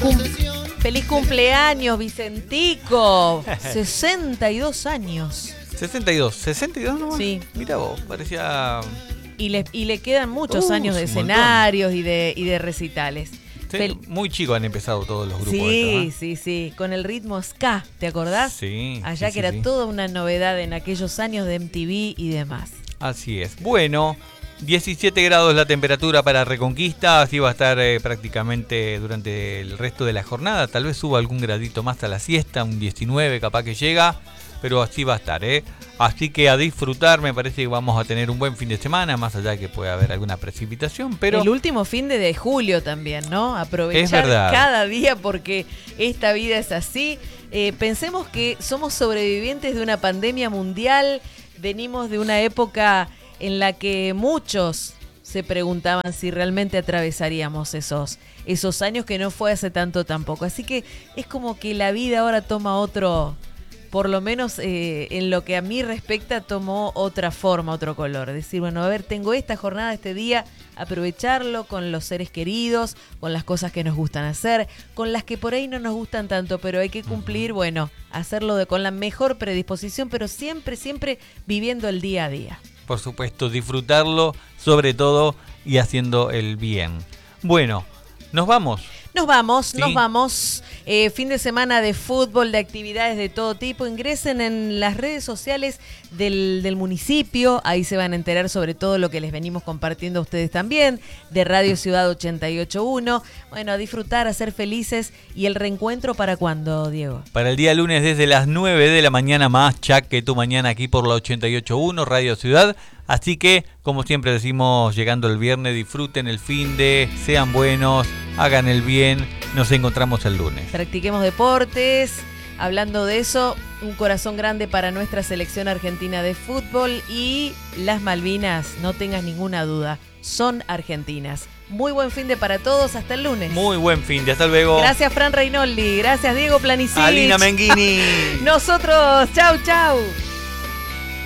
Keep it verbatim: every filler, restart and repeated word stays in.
Cum- Feliz cumpleaños, Vicentico. sesenta y dos años. sesenta y dos, ¿sesenta y dos nomás? Sí. Mira vos, parecía... Y le, y le quedan muchos Uh, años de un escenarios y de, y de recitales. Sí, Fel- muy chicos han empezado todos los grupos. Sí, estos, ¿eh? sí, sí. Con el ritmo ska, ¿te acordás? Sí. Allá sí, que sí, era sí. toda una novedad en aquellos años de M T V y demás. Así es. Bueno, diecisiete grados la temperatura para Reconquista, así va a estar eh, prácticamente durante el resto de la jornada. Tal vez suba algún gradito más a la siesta, un diecinueve capaz que llega, pero así va a estar, ¿eh? Así que a disfrutar, me parece que vamos a tener un buen fin de semana, más allá de que pueda haber alguna precipitación, pero... El último fin de, de julio también, ¿no? Aprovechar Es verdad. cada día porque esta vida es así. Eh, pensemos que somos sobrevivientes de una pandemia mundial, venimos de una época en la que muchos se preguntaban si realmente atravesaríamos esos, esos años, que no fue hace tanto tampoco. Así que es como que la vida ahora toma otro... por lo menos eh, en lo que a mí respecta, tomó otra forma, otro color. Decir, bueno, a ver, tengo esta jornada, este día, aprovecharlo con los seres queridos, con las cosas que nos gustan hacer, con las que por ahí no nos gustan tanto, pero hay que cumplir, bueno, hacerlo de, con la mejor predisposición, pero siempre, siempre viviendo el día a día. Por supuesto, disfrutarlo sobre todo y haciendo el bien. Bueno, nos vamos. Nos vamos, Sí. nos vamos. Eh, fin de semana de fútbol, de actividades de todo tipo. Ingresen en las redes sociales del, del municipio. Ahí se van a enterar sobre todo lo que les venimos compartiendo a ustedes también. De Radio Ciudad ochenta y ocho punto uno. Bueno, a disfrutar, a ser felices. ¿Y el reencuentro para cuándo, Diego? Para el día lunes desde las nueve de la mañana, más Chac que tu mañana aquí por la ochenta y ocho punto uno, Radio Ciudad. Así que, como siempre decimos, llegando el viernes, disfruten el finde, sean buenos, hagan el bien. Nos encontramos el lunes. Practiquemos deportes. Hablando de eso, un corazón grande para nuestra selección argentina de fútbol. Y las Malvinas, no tengas ninguna duda, son argentinas. Muy buen fin de para todos, hasta el lunes. Muy buen finde, hasta luego. Gracias, Fran Reynoldi, gracias, Diego Planicic. Alina Menghini. Nosotros, chau, chau.